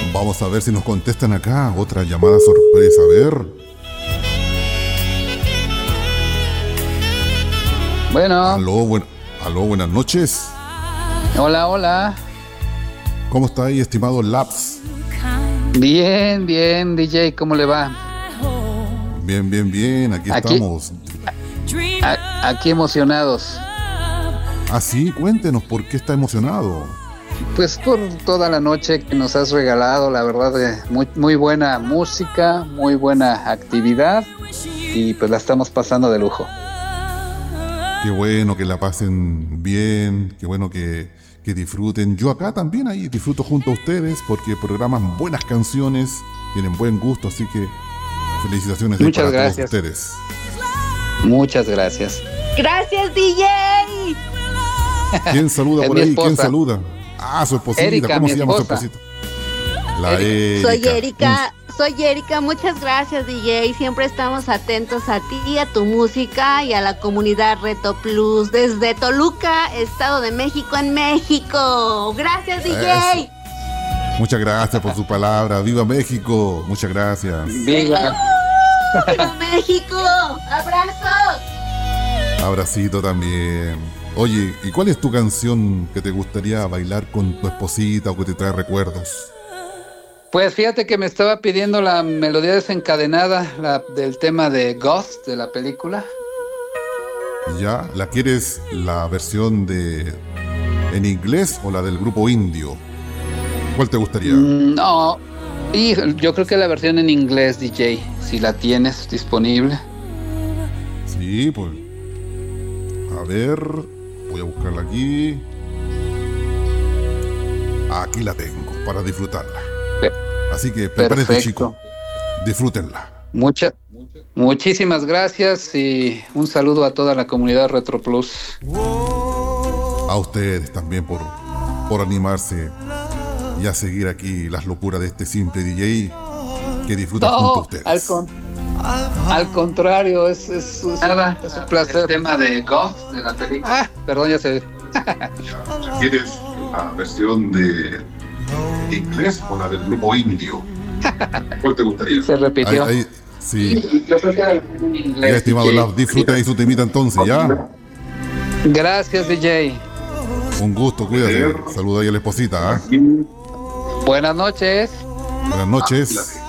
Vamos a ver si nos contestan acá. Otra llamada sorpresa, a ver. Bueno. Aló, buenas noches. Hola, hola. ¿Cómo está ahí, estimado Laps? Bien, DJ, ¿cómo le va? Bien, aquí estamos. Aquí emocionados. Ah, sí, cuéntenos, ¿por qué está emocionado? Pues por toda la noche que nos has regalado, la verdad, muy buena música, muy buena actividad y pues la estamos pasando de lujo. Qué bueno que la pasen bien, qué bueno que disfruten. Yo acá también ahí disfruto junto a ustedes porque programan buenas canciones, tienen buen gusto, así que felicitaciones Muchas para gracias. todos ustedes. Muchas gracias. Gracias, DJ. ¿Quién saluda por ahí? ¿Quién saluda? Ah, su esposita. Erika, ¿Cómo se llama su esposa. esposita? La Erika. Soy Erika, muchas gracias, DJ. Siempre estamos atentos a ti, a tu música y a la comunidad Reto Plus desde Toluca, Estado de México, en México. Gracias, DJ. Eso. Muchas gracias por su palabra. ¡Viva México! Muchas gracias. ¡Viva! ¡Viva México! ¡Abrazos! Abracito también. Oye, ¿y cuál es tu canción que te gustaría bailar con tu esposita o que te trae recuerdos? Pues fíjate que me estaba pidiendo la melodía desencadenada, del tema de Ghost, de la película. ¿Ya? ¿La quieres la versión en inglés o la del grupo indio? ¿Cuál te gustaría? No, y yo creo que la versión en inglés, DJ, si la tienes disponible. Sí, pues. A ver, voy a buscarla aquí. Aquí la tengo, para disfrutarla. Así que prepárense, chicos. Disfrútenla. Muchísimas gracias y un saludo a toda la comunidad Retro Plus. A ustedes también por animarse y a seguir aquí las locuras de este simple DJ que disfruta junto a ustedes. Al contrario, es un placer. El tema de Ghost de la película. Perdón, ya sé. ¿Quieres la versión de inglés o la del grupo indio? ¿Cuál te gustaría? Se repitió. Sí. Yo creo que era en inglés. Ya, estimado Love, disfruta ahí su temita entonces, ¿ya? Gracias, DJ. Un gusto, cuídate. Saluda ahí a la esposita, ¿eh? Buenas noches. Buenas noches.